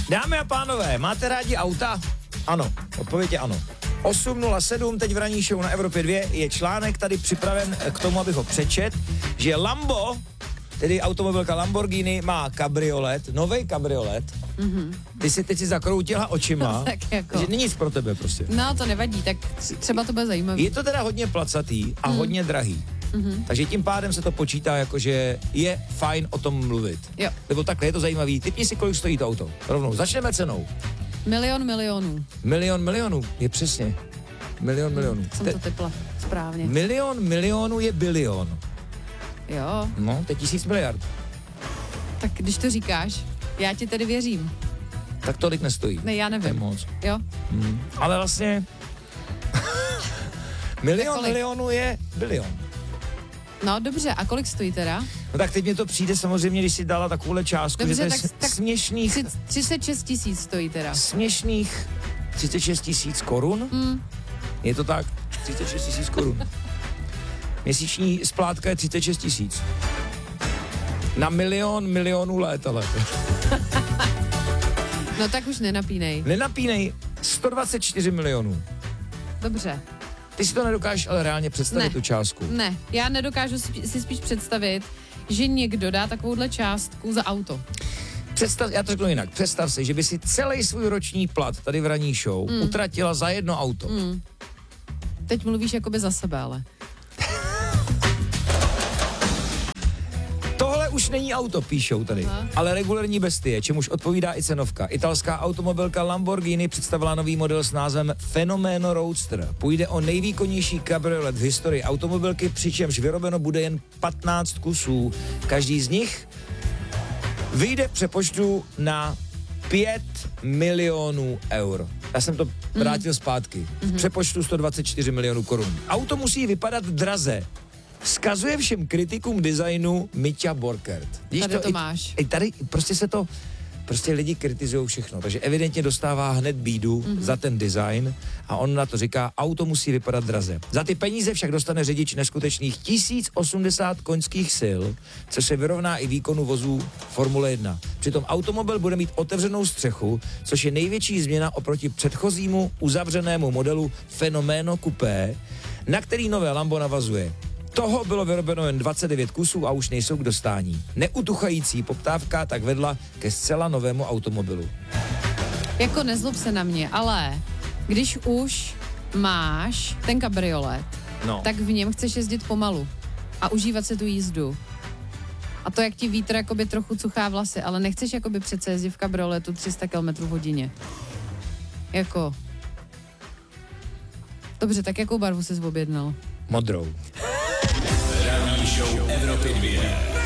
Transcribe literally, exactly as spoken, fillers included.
Dámy a pánové, máte rádi auta? Ano, odpověď je ano. osm nula sedm, teď v ranní show na Evropě dva, je článek tady připraven k tomu, abych ho přečet, že Lambo, tedy automobilka Lamborghini, má kabriolet, novej kabriolet. Mm-hmm. Ty si teď si zakroutila očima, tak jako. že není nic pro tebe prostě. No, to nevadí, tak třeba to bude zajímavý. Je to teda hodně placatý a mm. hodně drahý. Mm-hmm. Takže tím pádem se to počítá jako, že je fajn o tom mluvit. Jo. Nebo takhle, je to zajímavý. Typni si, kolik stojí to auto. Rovnou, začneme cenou. Milion milionů. Milion milionů, je přesně. Milion milionů. Hmm, jsem Te- to typla, správně. Milion milionů je bilion. Jo. No, to je tisíc miliard. Tak když to říkáš, já ti tedy věřím. Tak tolik nestojí. Ne, já To je nevím. moc. Jo. Hmm. Ale vlastně milion kolik? milionů je bilion. No dobře, a kolik stojí teda? No tak teď mě to přijde samozřejmě, když si dala takovouhle částku, Dobře, že to je tak- s- tak směšných, Tři- třicet šest tisíc stojí teda. směšných třicet šest tisíc korun. Mm. Je to tak? třicet šest tisíc korun. Měsíční splátka je třicet šest tisíc. Na milion milionů let, ale. No tak už nenapínej. Nenapínej, sto dvacet čtyři milionů. Dobře. Ty si to nedokážeš ale reálně představit, Ne. tu částku. Ne, já nedokážu spí- si spíš představit, že někdo dá takovouhle částku za auto. Představ, já to řeknu jinak, představ si, že by si celý svůj roční plat tady v ranní show mm. utratila za jedno auto. Mm. Teď mluvíš jakoby za sebe, ale. Tohle už není auto, píšou tady, Aha. ale regulérní bestie, čemuž odpovídá i cenovka. Italská automobilka Lamborghini představila nový model s názvem Fenomeno Roadster. Půjde o nejvýkonnější kabriolet v historii automobilky, přičemž vyrobeno bude jen patnáct kusů. Každý z nich vyjde v přepočtu na pět milionů eur. Já jsem to vrátil mm. zpátky. V přepočtu sto dvacet čtyři milionů korun. Auto musí vypadat draze. Vzkazuje všem kritikům designu Mitja Borkert. Víš Tady to i, máš. I tady prostě se to, prostě lidi kritizují všechno, takže evidentně dostává hned bídu mm-hmm. za ten design a on na to říká, auto musí vypadat draze. Za ty peníze však dostane řidič neskutečných tisíc osmdesát koňských sil, což se vyrovná i výkonu vozů Formule jedna. Přitom automobil bude mít otevřenou střechu, což je největší změna oproti předchozímu uzavřenému modelu Fenomeno Coupé, na který nové Lambo navazuje. Toho bylo vyrobeno jen dvacet devět kusů a už nejsou k dostání. Neutuchající poptávka tak vedla ke zcela novému automobilu. Jako nezlob se na mě, ale když už máš ten kabriolet, No. tak v něm chceš jezdit pomalu a užívat se tu jízdu. A to, jak ti vítr jakoby trochu cuchá vlasy, ale nechceš jakoby přece jezdit v kabrioletu tři sta kilometrů v hodině. Jako. Dobře, tak jakou barvu jsi objednal? Modrou. Ranní show Evropy dva.